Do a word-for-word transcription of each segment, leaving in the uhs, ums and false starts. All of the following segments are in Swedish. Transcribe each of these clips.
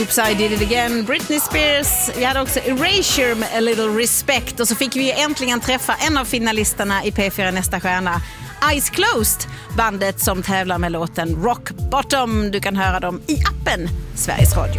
Oops, I did it again. Britney Spears. Vi hade också Erasure med A Little Respect. Och så fick vi äntligen träffa en av finalisterna i P fyra Nästa stjärna. Eyes Closed, bandet som tävlar med låten Rock Bottom. Du kan höra dem i appen Sveriges Radio.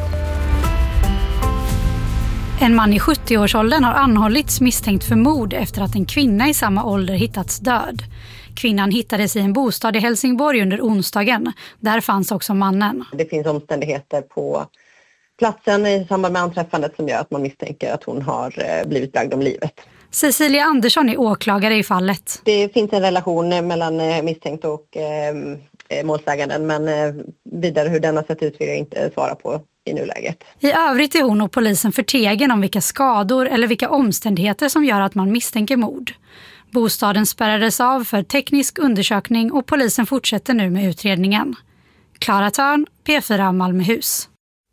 En man i sjuttio-årsåldern har anhållits misstänkt för mord efter att en kvinna i samma ålder hittats död. Kvinnan hittades i en bostad i Helsingborg under onsdagen. Där fanns också mannen. Det finns omständigheter på platsen i samband med anträffandet som gör att man misstänker att hon har blivit bragd om livet. Cecilia Andersson är åklagare i fallet. Det finns en relation mellan misstänkt och eh, målsäganden, men eh, vidare hur den har sett ut vill jag inte svara på i nuläget. I övrigt är hon och polisen förtegen om vilka skador eller vilka omständigheter som gör att man misstänker mord. Bostaden spärrades av för teknisk undersökning och polisen fortsätter nu med utredningen. Klara Törn, P fyra Malmöhus.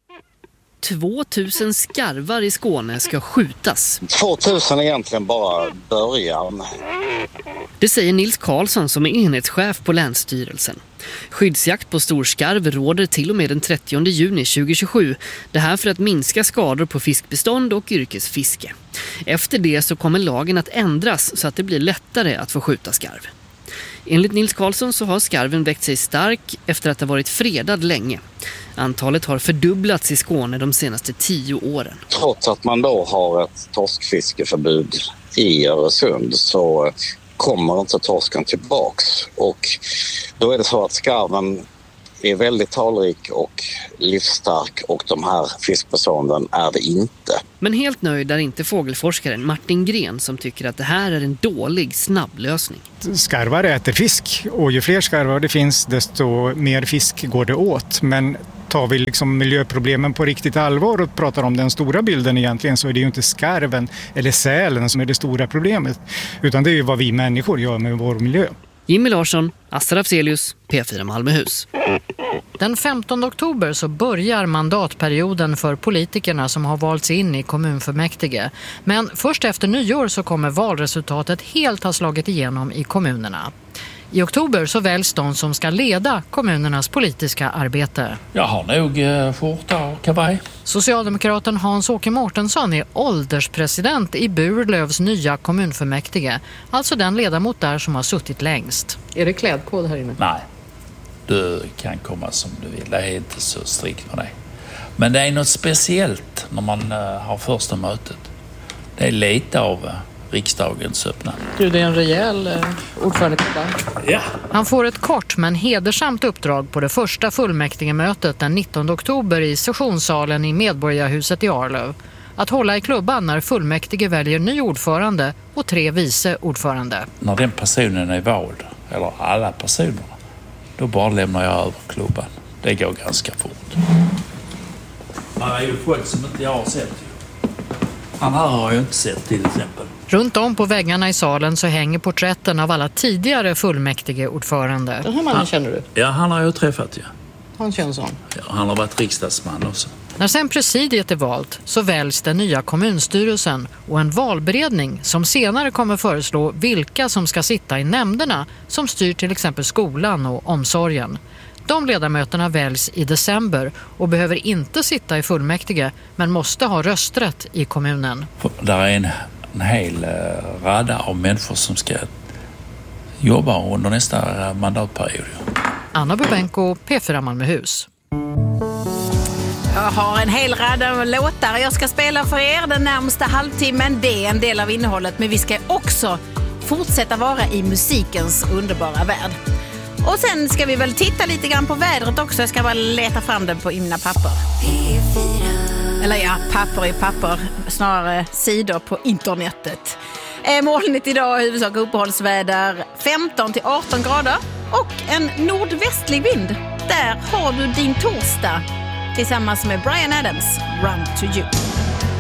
tvåtusen skarvar i Skåne ska skjutas. tvåtusen är egentligen bara början. Det säger Nils Karlsson som är enhetschef på Länsstyrelsen. Skyddsjakt på storskarv råder till och med den trettionde juni tjugohundratjugosju. Det här för att minska skador på fiskbestånd och yrkesfiske. Efter det så kommer lagen att ändras så att det blir lättare att få skjuta skarv. Enligt Nils Karlsson så har skarven växt sig stark efter att ha varit fredad länge. Antalet har fördubblats i Skåne de senaste tio åren. Trots att man då har ett torskfiskeförbud i Öresund så kommer inte torsken tillbaks. Och då är det så att skarven är väldigt talrik och livsstark och de här fiskbestånden är det inte. Men helt nöjd är inte fågelforskaren Martin Gren som tycker att det här är en dålig snabblösning. Skarvar äter fisk och ju fler skarvar det finns desto mer fisk går det åt. Men tar vi liksom miljöproblemen på riktigt allvar och pratar om den stora bilden egentligen så är det ju inte skarven eller sälen som är det stora problemet. Utan det är ju vad vi människor gör med vår miljö. Jimmy Larsson, Assar Afzelius, P fyra Malmöhus. Den femtonde oktober så börjar mandatperioden för politikerna som har valts in i kommunfullmäktige. Men först efter nyår så kommer valresultatet helt ha slagit igenom i kommunerna. I oktober så väljs de som ska leda kommunernas politiska arbete. Jag har nog eh, skjorta och kavaj. Socialdemokraten Hans-Åke Mårtensson är ålderspresident i Burlövs nya kommunfullmäktige. Alltså den ledamot där som har suttit längst. Är det klädkod här inne? Nej, du kan komma som du vill. Det är inte så strikt med dig. Men det är något speciellt när man uh, har första mötet. Det är lite av... Uh, riksdagens öppna. Du, det är en rejäl eh, ordförande. Ja. Han får ett kort men hedersamt uppdrag på det första fullmäktigemötet den nittonde oktober i sessionssalen i Medborgarhuset i Arlöv. Att hålla i klubban när fullmäktige väljer ny ordförande och tre vice ordförande. När den personen är vald, eller alla personerna, då bara lämnar jag över klubban. Det går ganska fort. Man är ju folk som inte jag har sett. Han här har jag inte sett till exempel. Runt om på väggarna i salen så hänger porträtten av alla tidigare fullmäktigeordförande. Den här mannen han, känner du? Ja, han har jag träffat, ja. Han känns sån? Ja, han har varit riksdagsman också. När sen presidiet är valt så väljs den nya kommunstyrelsen och en valberedning som senare kommer föreslå vilka som ska sitta i nämnderna som styr till exempel skolan och omsorgen. De ledamöterna väljs i december och behöver inte sitta i fullmäktige men måste ha rösträtt i kommunen. Där är en, en hel uh, rada av människor som ska jobba under nästa uh, mandatperiod. Anna Bubenko, P fyra Malmöhus. Jag har en hel rad låtar jag ska spela för er den närmsta halvtimmen. Det är en del av innehållet, men vi ska också fortsätta vara i musikens underbara värld. Och sen ska vi väl titta lite grann på vädret också. Jag ska bara leta fram det på mina papper. Eller ja, papper i papper. Snarare sidor på internetet. Eh, molnigt idag, huvudsak uppehållsväder. femton till arton grader. Och en nordvästlig vind. Där har du din torsdag. Tillsammans med Bryan Adams, Run to You.